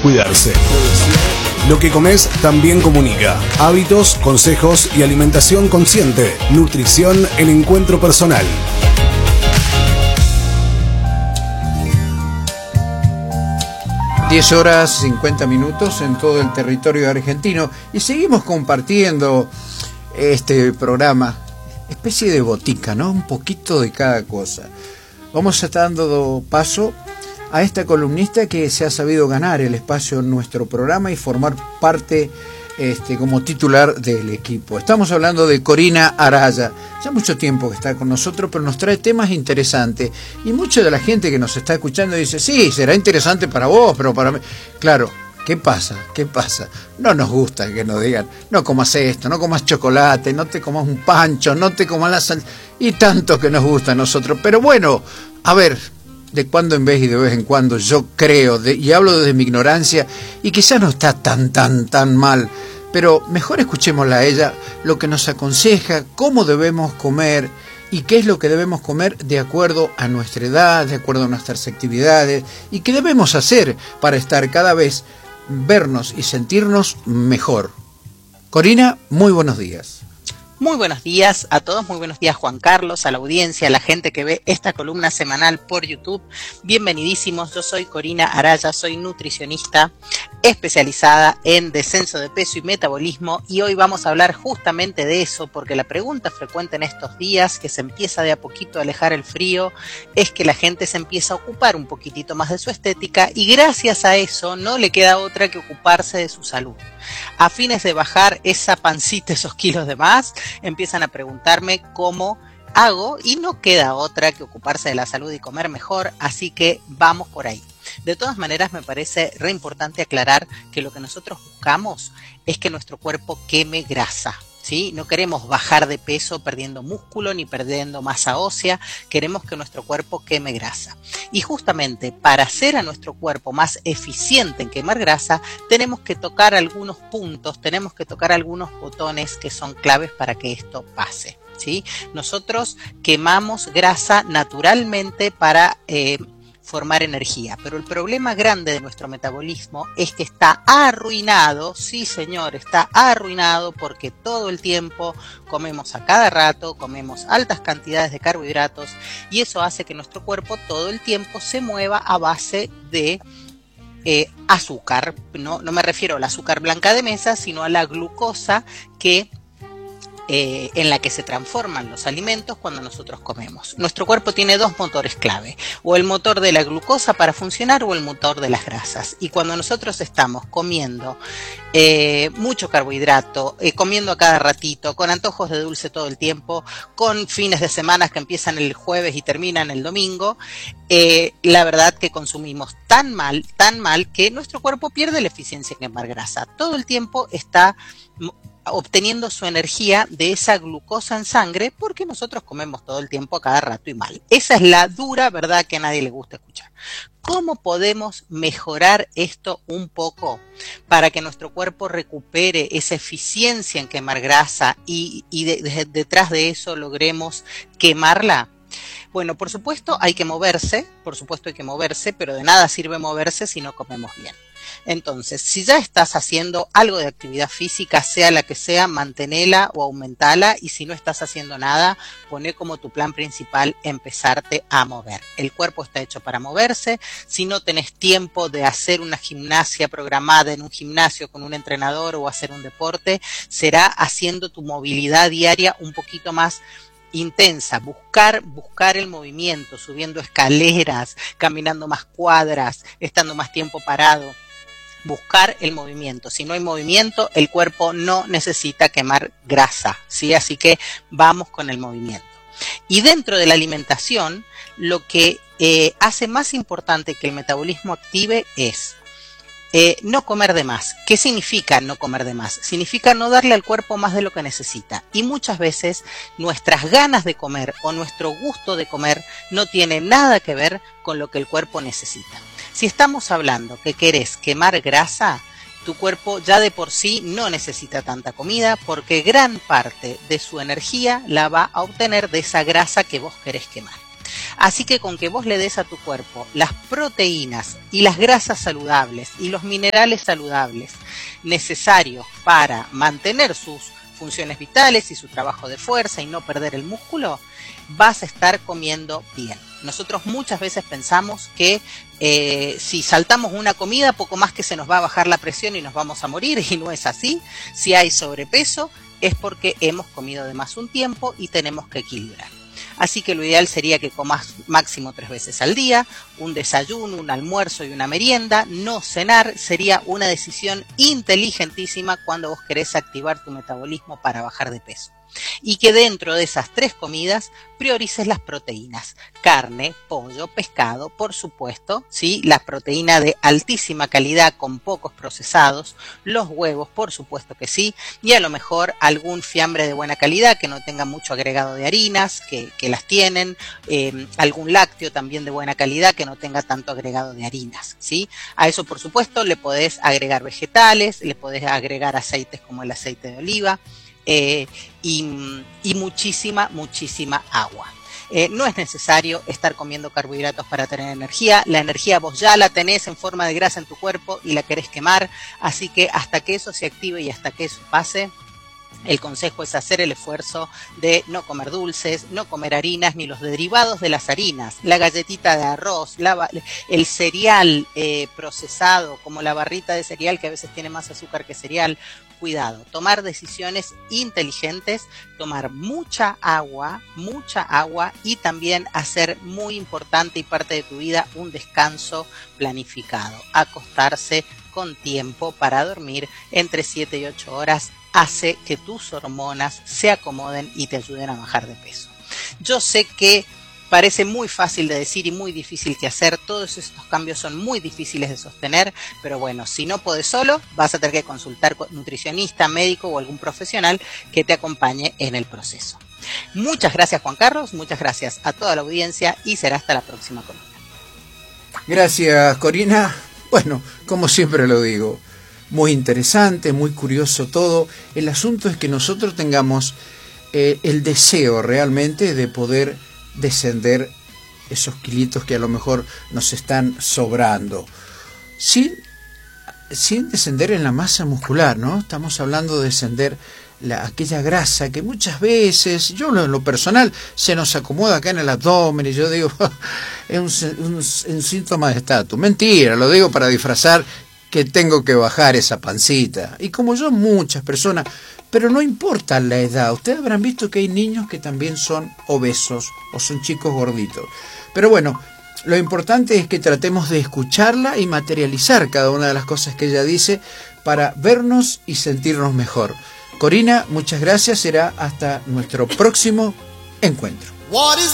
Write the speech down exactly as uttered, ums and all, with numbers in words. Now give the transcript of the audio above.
cuidarse. Lo que comes también comunica. Hábitos, consejos y alimentación consciente. Nutrición en encuentro personal. diez horas cincuenta minutos en todo el territorio argentino y seguimos compartiendo este programa, especie de botica, ¿no? Un poquito de cada cosa. Vamos a estar dando paso a esta columnista que se ha sabido ganar el espacio en nuestro programa y formar parte este, como titular del equipo. Estamos hablando de Corina Araya. Ya mucho tiempo que está con nosotros, pero nos trae temas interesantes. Y mucha de la gente que nos está escuchando dice, sí, será interesante para vos, pero para mí... Claro, ¿qué pasa? ¿Qué pasa? No nos gusta que nos digan, no comas esto, no comas chocolate, no te comas un pancho, no te comas la sal... Y tanto que nos gusta a nosotros. Pero bueno, a ver... de cuando en vez y de vez en cuando, yo creo, de, y hablo desde mi ignorancia, y quizás no está tan, tan, tan mal, pero mejor escuchémosla a ella, lo que nos aconseja, cómo debemos comer, y qué es lo que debemos comer de acuerdo a nuestra edad, de acuerdo a nuestras actividades, y qué debemos hacer para estar cada vez, vernos y sentirnos mejor. Corina, muy buenos días. Muy buenos días a todos, muy buenos días Juan Carlos, a la audiencia, a la gente que ve esta columna semanal por YouTube. Bienvenidísimos, yo soy Corina Araya, soy nutricionista especializada en descenso de peso y metabolismo y hoy vamos a hablar justamente de eso porque la pregunta frecuente en estos días que se empieza de a poquito a alejar el frío es que la gente se empieza a ocupar un poquitito más de su estética y gracias a eso no le queda otra que ocuparse de su salud. A fines de bajar esa pancita, esos kilos de más, empiezan a preguntarme cómo hago y no queda otra que ocuparse de la salud y comer mejor, así que vamos por ahí. De todas maneras, me parece re importante aclarar que lo que nosotros buscamos es que nuestro cuerpo queme grasa, ¿sí? No queremos bajar de peso perdiendo músculo ni perdiendo masa ósea, queremos que nuestro cuerpo queme grasa. Y justamente para hacer a nuestro cuerpo más eficiente en quemar grasa, tenemos que tocar algunos puntos, tenemos que tocar algunos botones que son claves para que esto pase, ¿sí? Nosotros quemamos grasa naturalmente para... Eh, formar energía, pero el problema grande de nuestro metabolismo es que está arruinado, sí señor, está arruinado porque todo el tiempo comemos a cada rato, comemos altas cantidades de carbohidratos y eso hace que nuestro cuerpo todo el tiempo se mueva a base de eh, azúcar, no, no me refiero al azúcar blanca de mesa, sino a la glucosa que Eh, en la que se transforman los alimentos cuando nosotros comemos. Nuestro cuerpo tiene dos motores clave, o el motor de la glucosa para funcionar o el motor de las grasas. Y cuando nosotros estamos comiendo eh, mucho carbohidrato, eh, comiendo a cada ratito, con antojos de dulce todo el tiempo, con fines de semana que empiezan el jueves y terminan el domingo, eh, la verdad que consumimos tan mal, tan mal que nuestro cuerpo pierde la eficiencia en quemar grasa. Todo el tiempo está obteniendo su energía de esa glucosa en sangre porque nosotros comemos todo el tiempo a cada rato y mal. Esa es la dura verdad que a nadie le gusta escuchar. ¿Cómo podemos mejorar esto un poco para que nuestro cuerpo recupere esa eficiencia en quemar grasa y, y de, de, detrás de eso logremos quemarla? Bueno, por supuesto hay que moverse, por supuesto hay que moverse, pero de nada sirve moverse si no comemos bien. Entonces, si ya estás haciendo algo de actividad física, sea la que sea, mantenela o aumentala, y si no estás haciendo nada, poné como tu plan principal empezarte a mover. El cuerpo está hecho para moverse. Si no tenés tiempo de hacer una gimnasia programada en un gimnasio con un entrenador o hacer un deporte, será haciendo tu movilidad diaria un poquito más intensa, buscar, buscar el movimiento, subiendo escaleras, caminando más cuadras, estando más tiempo parado. Buscar el movimiento. Si no hay movimiento, el cuerpo no necesita quemar grasa, ¿sí? Así que vamos con el movimiento. Y dentro de la alimentación, lo que eh, hace más importante que el metabolismo active es Eh, no comer de más. ¿Qué significa no comer de más? Significa no darle al cuerpo más de lo que necesita. Y muchas veces nuestras ganas de comer o nuestro gusto de comer no tiene nada que ver con lo que el cuerpo necesita. Si estamos hablando que querés quemar grasa, tu cuerpo ya de por sí no necesita tanta comida porque gran parte de su energía la va a obtener de esa grasa que vos querés quemar. Así que con que vos le des a tu cuerpo las proteínas y las grasas saludables y los minerales saludables necesarios para mantener sus funciones vitales y su trabajo de fuerza y no perder el músculo, vas a estar comiendo bien. Nosotros muchas veces pensamos que eh, si saltamos una comida, poco más que se nos va a bajar la presión y nos vamos a morir, y no es así. Si hay sobrepeso, es porque hemos comido de más un tiempo y tenemos que equilibrar. Así que lo ideal sería que comas máximo tres veces al día, un desayuno, un almuerzo y una merienda. No cenar sería una decisión inteligentísima cuando vos querés activar tu metabolismo para bajar de peso. Y que dentro de esas tres comidas priorices las proteínas: carne, pollo, pescado, por supuesto, ¿sí? La proteína de altísima calidad con pocos procesados, los huevos, por supuesto que sí, y a lo mejor algún fiambre de buena calidad que no tenga mucho agregado de harinas, que, que las tienen, eh, algún lácteo también de buena calidad que no tenga tanto agregado de harinas, ¿sí? A eso, por supuesto, le podés agregar vegetales, le podés agregar aceites como el aceite de oliva, Eh, y, y muchísima, muchísima agua. Eh, no es necesario estar comiendo carbohidratos para tener energía. La energía vos ya la tenés en forma de grasa en tu cuerpo y la querés quemar, así que hasta que eso se active y hasta que eso pase, el consejo es hacer el esfuerzo de no comer dulces, no comer harinas ni los derivados de las harinas, la galletita de arroz, la, el cereal eh, procesado, como la barrita de cereal que a veces tiene más azúcar que cereal. Cuidado, tomar decisiones inteligentes, tomar mucha agua, mucha agua y también hacer, muy importante y parte de tu vida, un descanso planificado. Acostarse con tiempo para dormir entre siete y ocho horas hace que tus hormonas se acomoden y te ayuden a bajar de peso. Yo sé que parece muy fácil de decir y muy difícil de hacer. Todos estos cambios son muy difíciles de sostener, pero bueno, si no podés solo, vas a tener que consultar con nutricionista, médico o algún profesional que te acompañe en el proceso. Muchas gracias, Juan Carlos, muchas gracias a toda la audiencia y será hasta la próxima columna. Gracias, Corina. Bueno, como siempre lo digo, muy interesante, muy curioso todo. El asunto es que nosotros tengamos eh, el deseo realmente de poder descender esos kilitos que a lo mejor nos están sobrando, sin, sin descender en la masa muscular, ¿no? Estamos hablando de descender la, aquella grasa que muchas veces, yo en lo personal, se nos acomoda acá en el abdomen y yo digo, es un, un, un síntoma de estatus. Mentira, lo digo para disfrazar que tengo que bajar esa pancita. Y como yo, muchas personas, pero no importa la edad. Ustedes habrán visto que hay niños que también son obesos o son chicos gorditos. Pero bueno, lo importante es que tratemos de escucharla y materializar cada una de las cosas que ella dice para vernos y sentirnos mejor. Corina, muchas gracias. Será hasta nuestro próximo encuentro.